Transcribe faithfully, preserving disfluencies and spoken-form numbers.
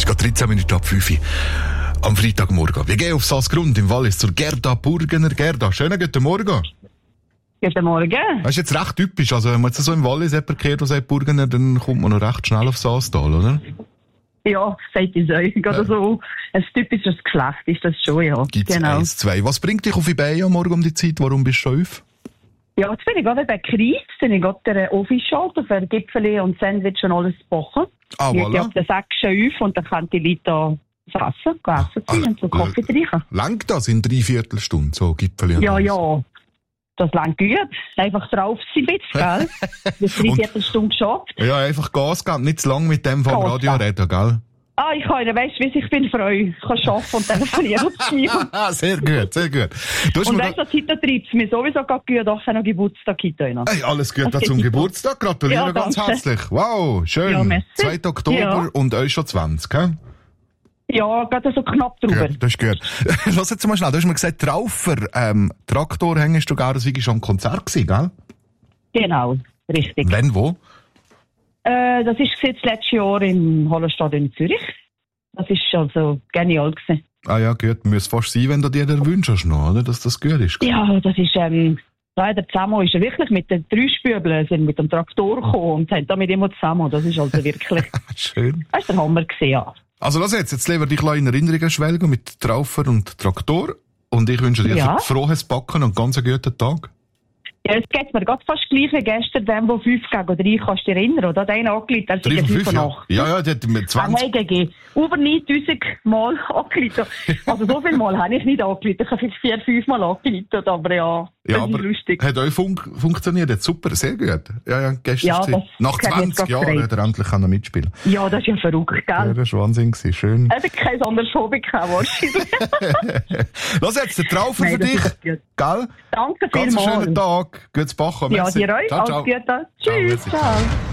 gerade dreizehn Minuten ab fünf Uhr am Freitagmorgen. Wir gehen auf Salzgrund im Wallis zur Gerda Burgener. Gerda, schönen guten Morgen. Guten Morgen. Das ist jetzt recht typisch. Also, wenn man jetzt so im Wallis jemanden kennt, der sagt Burgener, dann kommt man noch recht schnell auf Salztal, oder? Ja, sagt ich euch. Oder so ein typisches Geschlecht ist das schon, ja. Gibt's genau. eins, zwei. Was bringt dich auf eBay am Morgen um die Zeit? Warum bist du schon auf? Ja, jetzt bin ich gerade bei Kreis, bin ich gerade der Office-Shop für Gipfeli und Sandwich und alles backen. Ah, Ich voilà. gehe auf den Sack schon auf und dann können die Leute da das essen, essen Ah, und so Kaffee trinken. Langt das in drei Viertelstunden, so Gipfeli und Ja, alles? ja. Das langt gut. Einfach drauf sein, bitte, gell? Das drei Viertelstunde geschafft. Ja, einfach Gas geben, nicht zu lang mit dem vom Gas Radio geben. reden, gell? Ah, ich kann, weißt du, wie ich bin Frau. Ich kann arbeiten und telefonieren auf die Sehr gut, sehr gut. Du hast Und mir weißt du, heute treibt es mir sowieso gerade gut, auch noch Geburtstag heute noch. Hey, alles Gute Das zum geht Geburtstag. Gratuliere Ja, ganz danke. herzlich. Wow, schön. Ja, merci. zweiten Oktober Ja. und euch schon zwanzig, gell? Ja, gerade so knapp drüber. Gut, das ist gut. Lass jetzt mal schnell, du hast mir gesagt, Traufer, ähm, Traktor hängst du gar, das war schon ein Konzert gewesen, gell? Genau, richtig. Wenn, wo? Äh, das ist das letzte Jahr im Hallenstad in Zürich. Das ist also genial gewesen. Ah ja, gut, muss fast sein, wenn du dir den Wunsch hast noch, oder? Dass das gut ist. Ja, das ist, ähm, da der Zusammen ist er wirklich mit den drei Spübeln, sind mit dem Traktor gekommen und haben damit immer zusammen. Das ist also wirklich, Schön. das ist der Hammer gewesen, ja. Also lass jetzt, jetzt leben wir dich in Erinnerungen schwelgen mit Traufer und Traktor. Und ich wünsche dir Ja. frohes Backen und ganz einen guten Tag. Ja, es geht mir gerade fast gleich wie gestern, dem, der fünf gegen drei, kannst du dich erinnern, oder? Der eine angelegt, der drei ist von fünf fünf, und ja. acht. Ja, ja, die hat mir zwanzig. Ah, nein, gegen über neuntausend Mal angerufen. Also so viel Mal habe ich nicht angerufen. Ich habe vielleicht vier, fünf Mal angerufen, aber ja, das Ja, ist aber lustig. hat euch fun funktioniert jetzt super, sehr gut. Ja, ja, gestern. Ja, ist die- das Nach kann ich jetzt zwanzig grad Jahren sehen. hat er endlich können mitspielen. Ja, das ist ja verrückt, Ja, gell? das war Wahnsinn gewesen. Schön. Hätte kein anderes Hobby gehabt, wahrscheinlich. Lass jetzt, der Traufer Nein, für das dich. ist doch gut. Gell? Danke Ganz einen schönen vielmals. Tag. Gutes Bachen. Ja, Merci. dir euch. Ciao, ciao. Alles Gute. Ciao, Tschüss. merci. Ciao.